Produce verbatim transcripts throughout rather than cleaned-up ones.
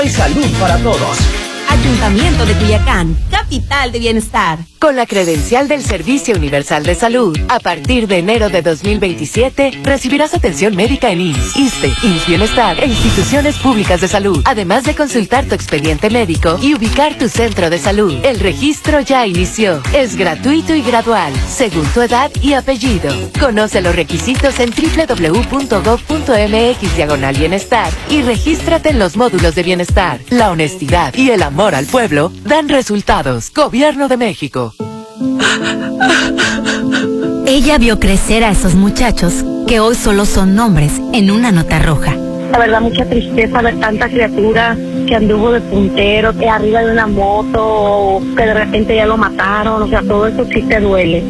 y salud para todos. Ayuntamiento de Culiacán, capital de bienestar. Con la credencial del Servicio Universal de Salud, a partir de enero de dos mil veintisiete, recibirás atención médica en I M S S, ISSSTE, I M S S Bienestar e instituciones públicas de salud, además de consultar tu expediente médico y ubicar tu centro de salud. El registro ya inició. Es gratuito y gradual, según tu edad y apellido. Conoce los requisitos en doble u doble u doble u punto gob punto eme equis diagonal bienestar y regístrate en los módulos de bienestar. La honestidad y el amor al pueblo dan resultados. Gobierno de México. Ella vio crecer a esos muchachos que hoy solo son nombres en una nota roja. La verdad, mucha tristeza ver tanta criatura que anduvo de puntero, que arriba de una moto, que de repente ya lo mataron, o sea, todo eso sí te duele.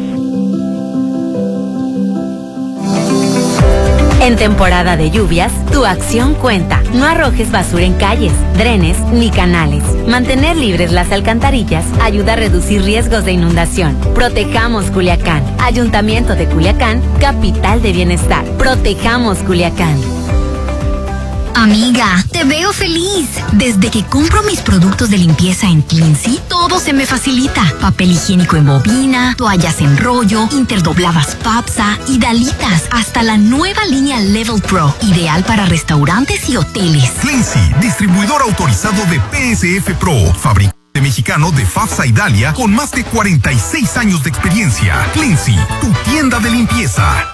En temporada de lluvias, tu acción cuenta. No arrojes basura en calles, drenes ni canales. Mantener libres las alcantarillas ayuda a reducir riesgos de inundación. Protejamos Culiacán. Ayuntamiento de Culiacán, capital de bienestar. Protejamos Culiacán. Amiga, te veo feliz. Desde que compro mis productos de limpieza en Cleansy, todo se me facilita. Papel higiénico en bobina, toallas en rollo, interdobladas Fapsa y Dalitas, hasta la nueva línea Level Pro, ideal para restaurantes y hoteles. Cleansy, distribuidor autorizado de P S F Pro, fabricante mexicano de Fapsa y Dalia con más de cuarenta y seis años de experiencia. Cleansy, tu tienda de limpieza.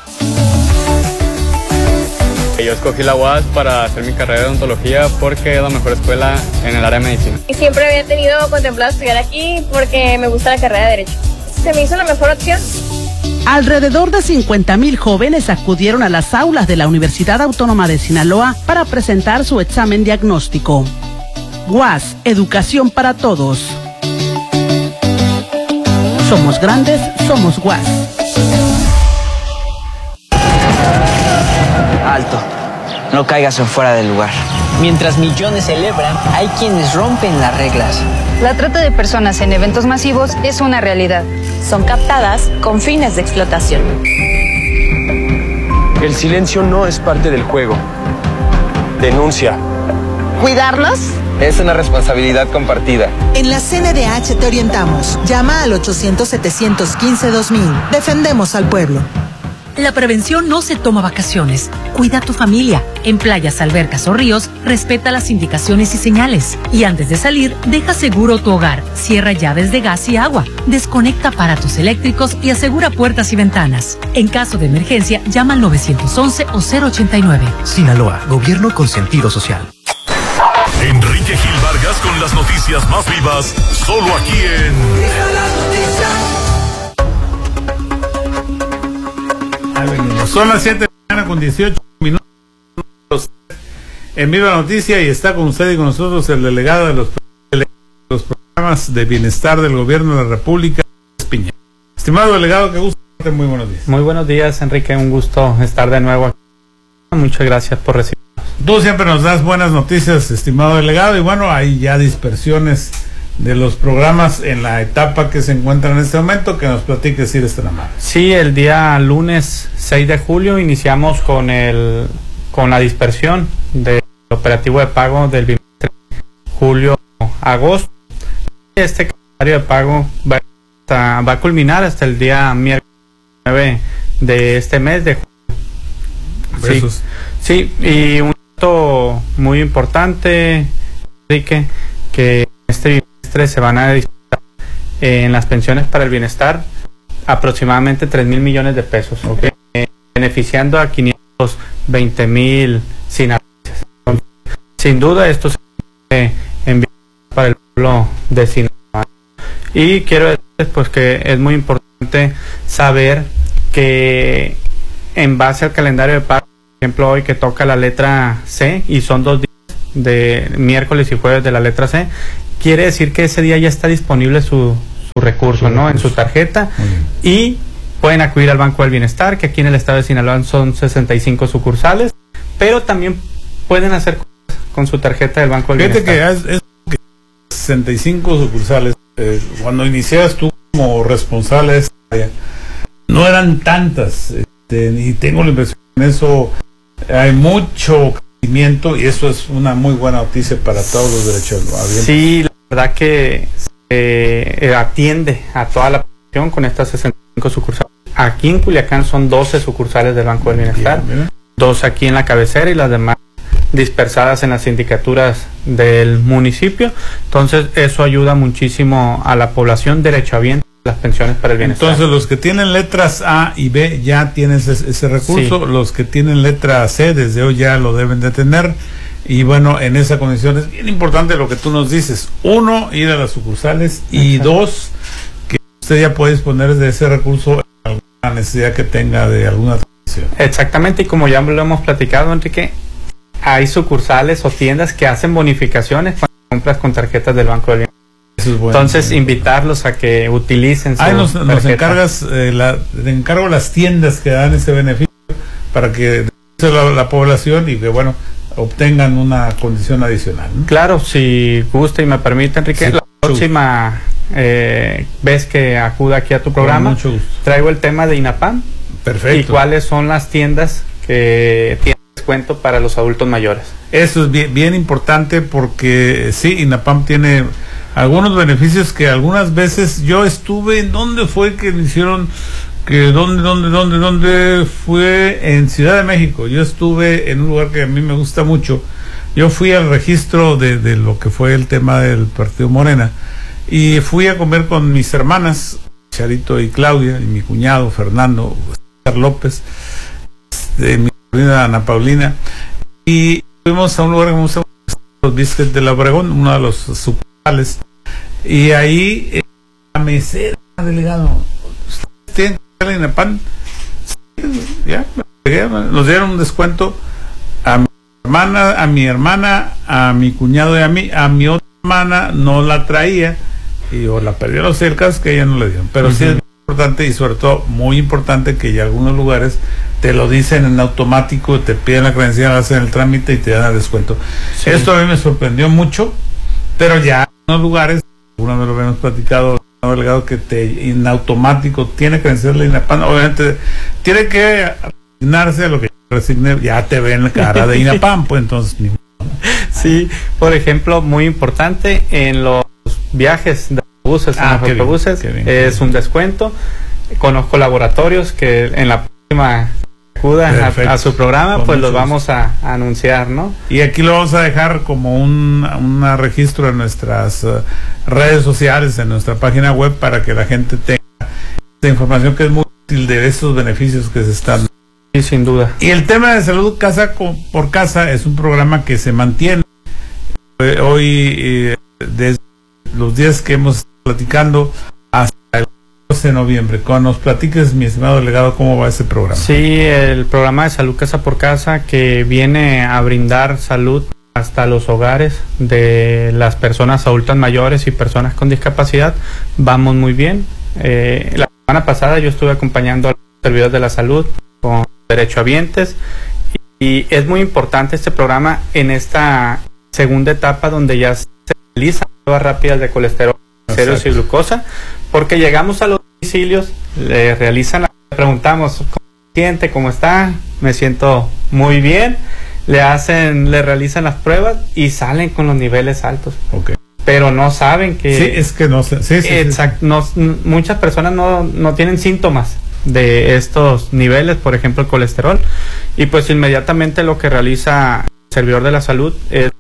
Yo escogí la U A S para hacer mi carrera de odontología porque es la mejor escuela en el área de medicina. Y siempre había tenido contemplado estudiar aquí porque me gusta la carrera de Derecho. Se me hizo la mejor opción. Alrededor de cincuenta mil jóvenes acudieron a las aulas de la Universidad Autónoma de Sinaloa para presentar su examen diagnóstico. U A S, educación para todos. Somos grandes, somos U A S. Alto, no caigas en fuera del lugar. Mientras millones celebran, hay quienes rompen las reglas. La trata de personas en eventos masivos es una realidad. Son captadas con fines de explotación. El silencio no es parte del juego. Denuncia. ¿Cuidarlos? Es una responsabilidad compartida. En la C N D H te orientamos. Llama al ochocientos, setecientos quince, dos mil. Defendemos al pueblo. La prevención no se toma vacaciones. Cuida a tu familia. En playas, albercas o ríos, respeta las indicaciones y señales. Y antes de salir, deja seguro tu hogar. Cierra llaves de gas y agua. Desconecta aparatos eléctricos y asegura puertas y ventanas. En caso de emergencia, llama al nueve once o cero ochenta y nueve. Sinaloa, gobierno con sentido social. Enrique Gil Vargas con las noticias más vivas, solo aquí en... Son las siete de la mañana con dieciocho minutos en Viva Noticia y está con usted y con nosotros el delegado de los, de los programas de bienestar del gobierno de la República, Piña. Estimado delegado, qué gusto, muy buenos días. Muy buenos días, Enrique, un gusto estar de nuevo aquí. Muchas gracias por recibirnos. Tú siempre nos das buenas noticias, estimado delegado, y bueno, hay ya dispersiones de los programas en la etapa que se encuentran en este momento, que nos platiques, si eres tan amable. Sí, el día lunes seis de julio iniciamos con el con la dispersión del operativo de pago del bimestre julio-agosto. Este calendario de pago va a, va a culminar hasta el día miércoles nueve de este mes de julio. Sí, sí, y un dato muy importante, Enrique, que este bimestre se van a disputar en las pensiones para el bienestar aproximadamente tres mil millones de pesos, ¿okay? eh, beneficiando a quinientos veinte mil sinaloenses. Sin duda esto se envía para el pueblo de Sinaloa. Y quiero decirles pues que es muy importante saber que en base al calendario de pago, por ejemplo hoy que toca la letra C y son dos días de miércoles y jueves de la letra C, quiere decir que ese día ya está disponible su, su recurso, su ¿no? recurso. En su tarjeta, y pueden acudir al Banco del Bienestar, que aquí en el estado de Sinaloa son sesenta y cinco sucursales, pero también pueden hacer cosas con su tarjeta del Banco del Fíjate Bienestar. Fíjate que es, es sesenta y cinco sucursales. Eh, cuando iniciabas tú como responsable de esta área, no eran tantas, este, y tengo la impresión que en eso hay mucho y eso es una muy buena noticia para todos los derechohabientes. Sí, la verdad que se atiende a toda la población con estas sesenta y cinco sucursales. Aquí en Culiacán son doce sucursales del Banco del Bienestar, bien, dos aquí en la cabecera y las demás dispersadas en las sindicaturas del municipio. Entonces eso ayuda muchísimo a la población derechohabiente las pensiones para el bienestar. Entonces los que tienen letras A y B ya tienen ese, ese recurso, sí. Los que tienen letra C desde hoy ya lo deben de tener, y bueno, en esa condición es bien importante lo que tú nos dices: uno, ir a las sucursales, y exacto, dos, que usted ya puede disponer de ese recurso en alguna necesidad que tenga de alguna transacción. Exactamente, y como ya lo hemos platicado, Enrique, hay sucursales o tiendas que hacen bonificaciones cuando compras con tarjetas del Banco del Bienestar. Eso es bueno. Entonces, invitarlos a que utilicen su Ahí nos, tarjeta. nos encargas, eh, la, te encargo las tiendas que dan ese beneficio para que la, la población y que, bueno, obtengan una condición adicional, ¿no? Claro, si gusta y me permite, Enrique, sí, la próxima eh, vez que acuda aquí a tu programa, mucho gusto, traigo el tema de INAPAM. Perfecto. Y cuáles son las tiendas que tienen descuento para los adultos mayores. Eso es bien, bien importante porque sí, INAPAM tiene algunos beneficios que algunas veces yo estuve. ¿En dónde fue que me hicieron? que ¿Dónde, dónde, dónde, dónde fue? En Ciudad de México. Yo estuve en un lugar que a mí me gusta mucho. Yo fui al registro de, de lo que fue el tema del Partido Morena y fui a comer con mis hermanas, Charito y Claudia, y mi cuñado Fernando López, de mi sobrina Ana Paulina, y fuimos a un lugar que me gusta, los biscuits de la Obregón, uno de los sucursales, y ahí eh, la mesera, delegado, ¿ustedes tienen que darle INAPAM? Sí, ya, nos dieron un descuento a mi hermana, a mi hermana, a mi cuñado y a mí. A mi otra hermana no la traía y o la perdió, no sé, el caso es que ella no le dieron, pero uh-huh, sí es importante, y sobre todo muy importante, que ya algunos lugares te lo dicen en automático, te piden la credencial, hacen el trámite y te dan el descuento. Sí. Esto a mí me sorprendió mucho, pero ya en algunos lugares, alguna vez lo habíamos platicado, delegado, que te en automático tiene que credencial de INAPAM, obviamente tiene que asignarse a lo que resigne, ya te ven la cara de INAPAM, pues entonces ni... Sí, por ejemplo, muy importante en los viajes de autobuses, ah, en los autobuses bien, bien, es un descuento. Conozco laboratorios que en la próxima acuda a, a su programa, con pues los vamos a, a anunciar, ¿no? Y aquí lo vamos a dejar como un una registro en nuestras uh, redes sociales, en nuestra página web, para que la gente tenga esta información que es muy útil de esos beneficios que se están. Sí, sin duda. Y el tema de salud casa por casa es un programa que se mantiene eh, hoy eh, desde los días que hemos estado platicando hasta el doce de noviembre. Cuando nos platiques, mi estimado delegado, cómo va ese programa. Sí, el programa de salud casa por casa, que viene a brindar salud hasta los hogares de las personas adultas mayores y personas con discapacidad, vamos muy bien. Eh, la semana pasada yo estuve acompañando a los servidores de la salud con derechohabientes, y, y es muy importante este programa en esta segunda etapa donde ya se realizan pruebas rápidas de colesterol, ceros y glucosa, porque llegamos a los domicilios, le realizan, le preguntamos ¿cómo se siente? ¿Cómo está? Me siento muy bien, le hacen, le realizan las pruebas y salen con los niveles altos. Okay. Pero no saben que... Sí, es que no sé. Sí, sí, exacto, sí. No, muchas personas no, no tienen síntomas de estos niveles, por ejemplo el colesterol, y pues inmediatamente lo que realiza el servidor de la salud es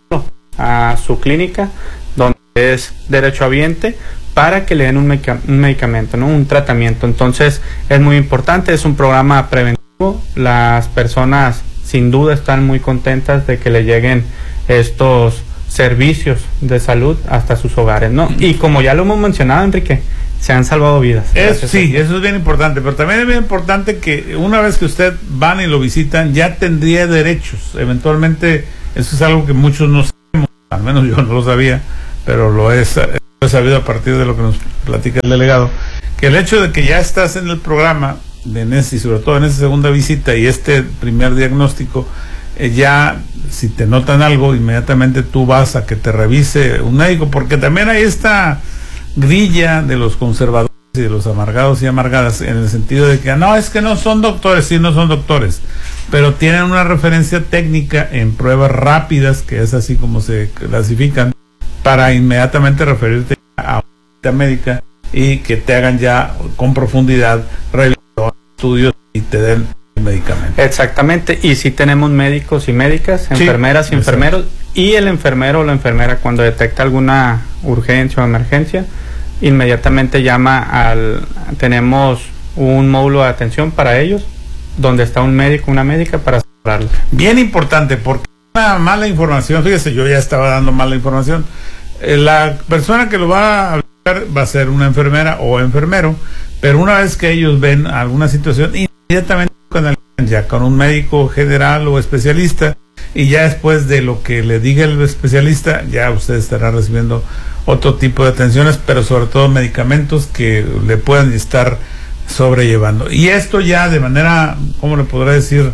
a su clínica, donde es derechohabiente, para que le den un, medica- un medicamento, ¿no? Un tratamiento. Entonces es muy importante, es un programa preventivo, las personas sin duda están muy contentas de que le lleguen estos servicios de salud hasta sus hogares, ¿no? Y como ya lo hemos mencionado, Enrique, se han salvado vidas. Es, sí, eso es bien importante, pero también es bien importante que una vez que usted van y lo visitan, ya tendría derechos. Eventualmente, eso es algo que muchos no sabemos, al menos yo no lo sabía, pero lo he, lo he sabido a partir de lo que nos platica el delegado, que el hecho de que ya estás en el programa, en ese, y sobre todo en esa segunda visita y este primer diagnóstico, eh, ya si te notan algo, inmediatamente tú vas a que te revise un médico, porque también hay esta grilla de los conservadores y de los amargados y amargadas, en el sentido de que no, es que no son doctores, sí, no son doctores, pero tienen una referencia técnica en pruebas rápidas, que es así como se clasifican, para inmediatamente referirte a una médica y que te hagan ya con profundidad revisión, estudios y te den el medicamento. Exactamente, y si tenemos médicos y médicas, enfermeras sí, y enfermeros, exacto. Y el enfermero o la enfermera, cuando detecta alguna urgencia o emergencia, inmediatamente llama al, tenemos un módulo de atención para ellos, donde está un médico, una médica para asegurarlo. Bien importante, porque una mala información, fíjese, yo ya estaba dando mala información, eh, la persona que lo va a hablar va a ser una enfermera o enfermero, pero una vez que ellos ven alguna situación, inmediatamente con el, ya con un médico general o especialista, y ya después de lo que le diga el especialista, ya usted estará recibiendo otro tipo de atenciones, pero sobre todo medicamentos que le puedan estar sobrellevando. Y esto ya de manera, ¿cómo le podrá decir?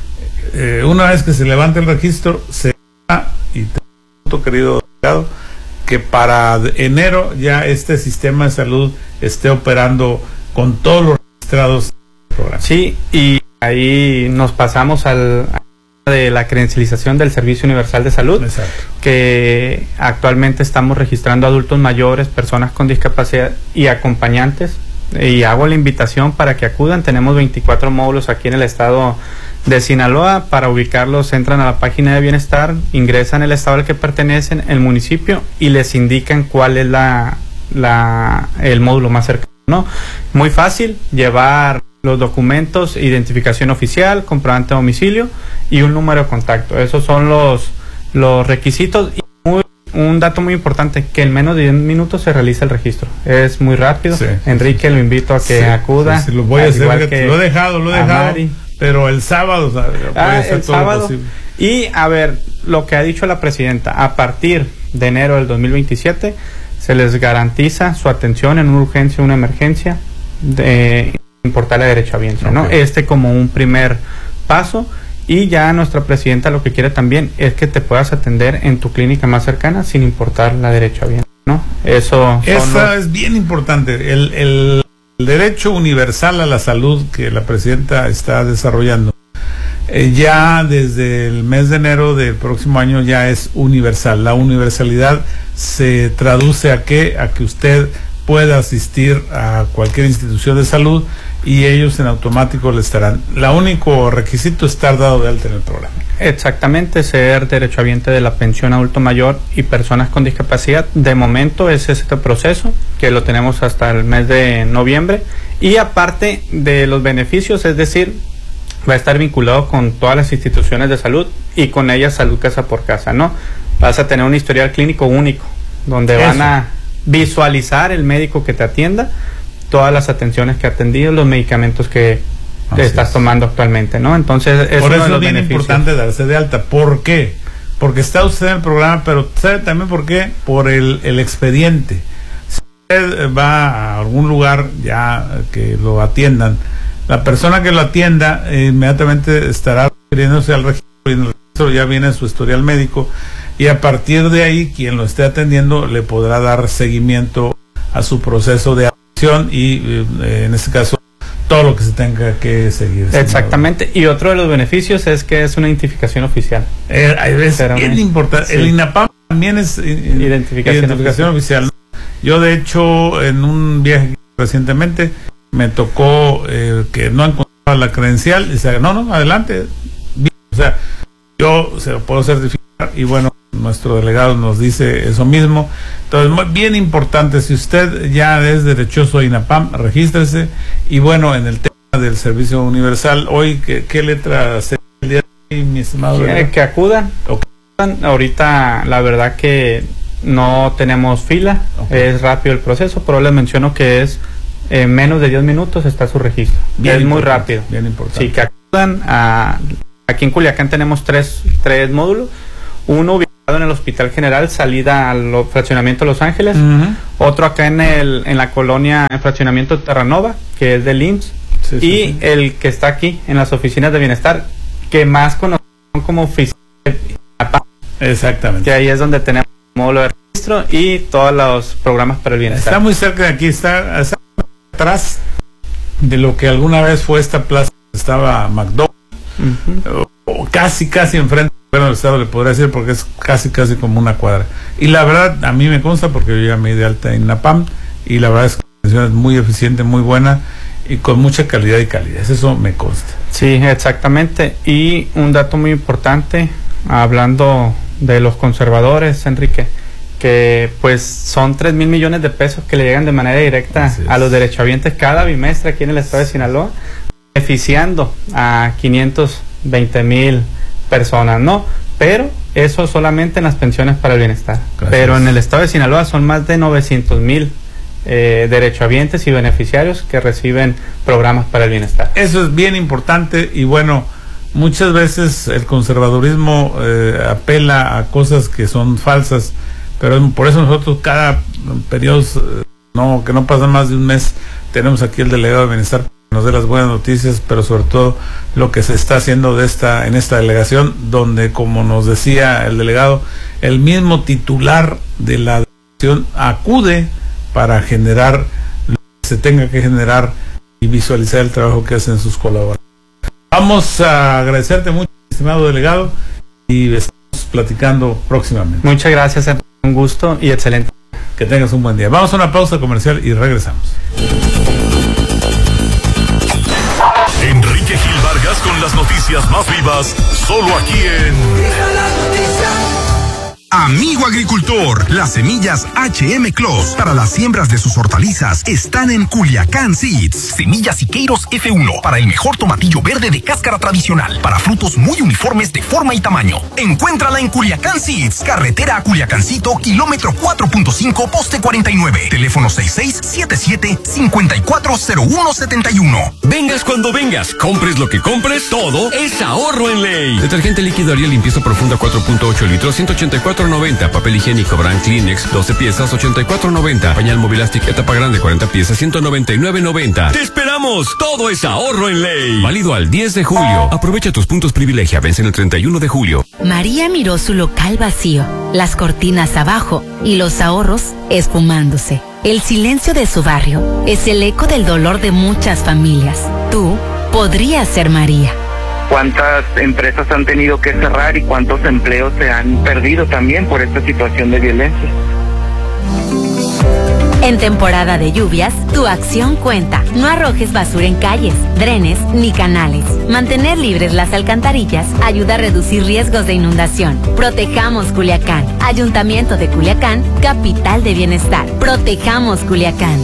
Eh, una vez que se levante el registro, se va, y te querido delegado, que para enero ya este sistema de salud esté operando con todos los registrados del programa. Sí, y ahí nos pasamos al de la credencialización del Servicio Universal de Salud. Exacto. Que actualmente estamos registrando adultos mayores, personas con discapacidad y acompañantes, y hago la invitación para que acudan. Tenemos veinticuatro módulos aquí en el estado de Sinaloa. Para ubicarlos, entran a la página de bienestar, ingresan el estado al que pertenecen, el municipio, y les indican cuál es la, la el módulo más cercano, ¿no? Muy fácil, llevar los documentos, identificación oficial, comprobante de domicilio y un número de contacto. Esos son los, los requisitos. Y muy, un dato muy importante, que en menos de diez minutos se realiza el registro. Es muy rápido. Sí. Enrique, lo invito a que sí, acuda. Sí, sí, lo voy a hacer, que lo he dejado, lo he dejado, Mari. Pero el sábado, o sea, puede ah, ser el todo sábado. Posible. Y a ver, lo que ha dicho la presidenta, a partir de enero del dos mil veintisiete se les garantiza su atención en una urgencia o una emergencia de importar la derechohabiencia, okay. ¿no? Este como un primer paso, y ya nuestra presidenta lo que quiere también es que te puedas atender en tu clínica más cercana sin importar la derechohabiencia, ¿no? Eso Esa los... es bien importante, el, el, el derecho universal a la salud que la presidenta está desarrollando, eh, ya desde el mes de enero del próximo año ya es universal. La universalidad se traduce a que, a que usted pueda asistir a cualquier institución de salud y ellos en automático le estarán. El único requisito es estar dado de alta en el programa. Exactamente, ser derechohabiente de la pensión adulto mayor y personas con discapacidad. De momento es este proceso, que lo tenemos hasta el mes de noviembre, y aparte de los beneficios, es decir, va a estar vinculado con todas las instituciones de salud y con ellas Salud Casa por Casa, ¿no? Vas a tener un historial clínico único, donde Eso. van a visualizar el médico que te atienda, todas las atenciones que ha atendido, los medicamentos que Así estás es. tomando actualmente, ¿no? Entonces, es por eso es bien beneficios. importante darse de alta. ¿Por qué? Porque está usted en el programa, pero ¿sabe también por qué? Por el, el expediente. Si usted va a algún lugar ya que lo atiendan, la persona que lo atienda eh, inmediatamente estará refiriéndose al registro, y en el registro ya viene su historial médico, y a partir de ahí quien lo esté atendiendo le podrá dar seguimiento a su proceso de atención y eh, en este caso todo lo que se tenga que seguir. Exactamente, y otro de los beneficios es que es una identificación oficial. Eh, es Pero bien importante. Sí. El INAPAM también es identificación, identificación oficial. oficial. Yo de hecho en un viaje recientemente me tocó eh, que no encontraba la credencial y dice, no, no, adelante. Bien. O sea, yo se lo puedo certificar y bueno, nuestro delegado nos dice eso mismo. Entonces, bien importante, si usted ya es derechoso a INAPAM, regístrese. Y bueno, en el tema del servicio universal, hoy, ¿qué, qué letra sería el día de hoy, mi estimado? Que, que acudan. Okay. Ahorita, la verdad que no tenemos fila, okay. Es rápido el proceso, pero les menciono que es en menos de diez minutos está su registro. Bien es muy rápido. Bien importante. Sí, que acudan a... Aquí en Culiacán tenemos tres, tres módulos. Uno ubicado en el Hospital General, salida al fraccionamiento Los Ángeles. Uh-huh. Otro acá en el en la colonia, en fraccionamiento Terranova, que es del I M S S. Sí, sí, y sí. El que está aquí, en las oficinas de bienestar, que más conocen como oficina. Exactamente. Que ahí es donde tenemos el módulo de registro y todos los programas para el bienestar. Está muy cerca de aquí, está, está atrás de lo que alguna vez fue esta plaza, estaba McDonald's, uh-huh. o, o casi, casi enfrente del estado, le podría decir, porque es casi, casi como una cuadra. Y la verdad, a mí me consta, porque yo ya me di de alta en NAPAM, y la verdad es que la atención es muy eficiente, muy buena, y con mucha calidad y calidez, eso me consta. Sí, exactamente. Y un dato muy importante, hablando de los conservadores, Enrique, que pues son tres mil millones de pesos que le llegan de manera directa a los derechohabientes cada bimestre aquí en el estado de Sinaloa, beneficiando a quinientos veinte mil personas, ¿no? Pero eso solamente en las pensiones para el bienestar. Gracias. Pero en el estado de Sinaloa son más de novecientos mil eh, derechohabientes y beneficiarios que reciben programas para el bienestar. Eso es bien importante, y bueno, muchas veces el conservadurismo eh, apela a cosas que son falsas, pero por eso nosotros cada periodo, eh, no, que no pasa más de un mes, tenemos aquí el delegado de bienestar que nos dé las buenas noticias, pero sobre todo lo que se está haciendo de esta en esta delegación, donde, como nos decía el delegado, el mismo titular de la delegación acude para generar lo que se tenga que generar y visualizar el trabajo que hacen sus colaboradores. Vamos a agradecerte mucho, estimado delegado, y estamos platicando próximamente. Muchas gracias, Enrique. Un gusto y excelente. Que tengas un buen día. Vamos a una pausa comercial y regresamos. Enrique Gil Vargas con las noticias más vivas, solo aquí en... Amigo agricultor, las semillas H M Clos para las siembras de sus hortalizas están en Culiacán Seeds. Semillas Siqueiros F uno para el mejor tomatillo verde de cáscara tradicional, para frutos muy uniformes de forma y tamaño. Encuéntrala en Culiacán Seeds, carretera a Culiacancito, kilómetro cuatro punto cinco, poste cuarenta y nueve, teléfono seis seis siete siete, cinco cuatro cero uno siete uno. Vengas cuando vengas, compres lo que compres, todo es ahorro en ley. Detergente líquido Ariel limpieza profunda cuatro punto ocho litros, ciento ochenta y cuatro noventa. Papel higiénico Brand Kleenex doce piezas, ochenta y cuatro noventa. Pañal Movilastic etapa grande cuarenta piezas, ciento noventa y nueve noventa. ¡Te esperamos! Todo es ahorro en ley. Válido al diez de julio. Aprovecha tus puntos privilegia. Vencen el treinta y uno de julio. María miró su local vacío, las cortinas abajo y los ahorros esfumándose. El silencio de su barrio es el eco del dolor de muchas familias. Tú podrías ser María. Cuántas empresas han tenido que cerrar y cuántos empleos se han perdido también por esta situación de violencia. En temporada de lluvias, tu acción cuenta. No arrojes basura en calles, drenes ni canales. Mantener libres las alcantarillas ayuda a reducir riesgos de inundación. Protejamos Culiacán. Ayuntamiento de Culiacán, capital de bienestar. Protejamos Culiacán.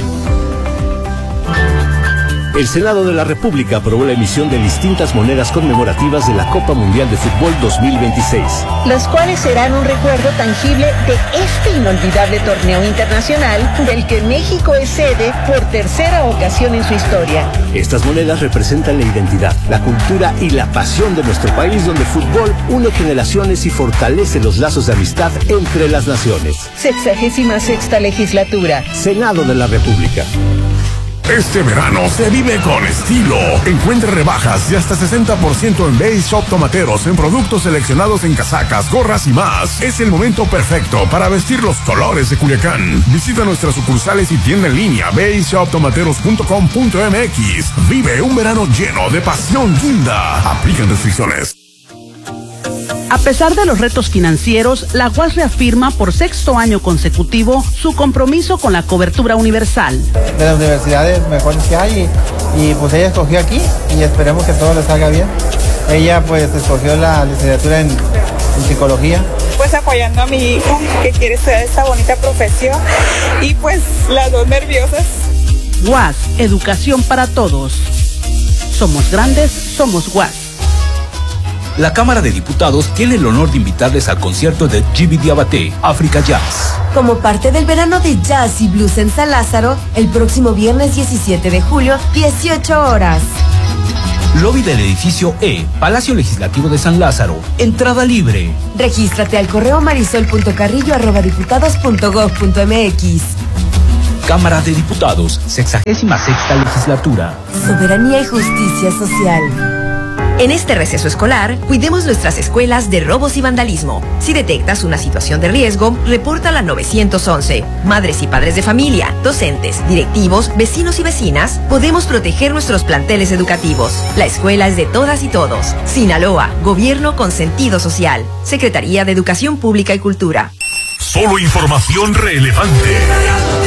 El Senado de la República aprobó la emisión de distintas monedas conmemorativas de la Copa Mundial de Fútbol dos mil veintiséis. Las cuales serán un recuerdo tangible de este inolvidable torneo internacional del que México es sede por tercera ocasión en su historia. Estas monedas representan la identidad, la cultura y la pasión de nuestro país, donde el fútbol une generaciones y fortalece los lazos de amistad entre las naciones. Sexagésima sexta legislatura. Senado de la República. Este verano se vive con estilo. Encuentre rebajas de hasta sesenta por ciento en Base Shop Tomateros, en productos seleccionados en casacas, gorras y más. Es el momento perfecto para vestir los colores de Culiacán. Visita nuestras sucursales y tienda en línea base shop tomateros punto com punto m x. Vive un verano lleno de pasión guinda. Aplican restricciones. A pesar de los retos financieros, la U A S reafirma por sexto año consecutivo su compromiso con la cobertura universal. De las universidades mejores que hay y, y pues ella escogió aquí y esperemos que todo le salga bien. Ella pues escogió la licenciatura en, en psicología. Pues apoyando a mi hijo que quiere estudiar esta bonita profesión y pues las dos nerviosas. U A S, educación para todos. Somos grandes, somos U A S. La Cámara de Diputados tiene el honor de invitarles al concierto de G B Diabaté, África Jazz. Como parte del verano de jazz y blues en San Lázaro, el próximo viernes diecisiete de julio, dieciocho horas. Lobby del edificio E, Palacio Legislativo de San Lázaro. Entrada libre. Regístrate al correo marisol punto carrillo arroba diputados punto gob punto m x. Cámara de Diputados, sexagésima sexta legislatura. Soberanía y justicia social. En este receso escolar, cuidemos nuestras escuelas de robos y vandalismo. Si detectas una situación de riesgo, repórtala al nueve once. Madres y padres de familia, docentes, directivos, vecinos y vecinas, podemos proteger nuestros planteles educativos. La escuela es de todas y todos. Sinaloa, gobierno con sentido social. Secretaría de Educación Pública y Cultura. Solo información relevante.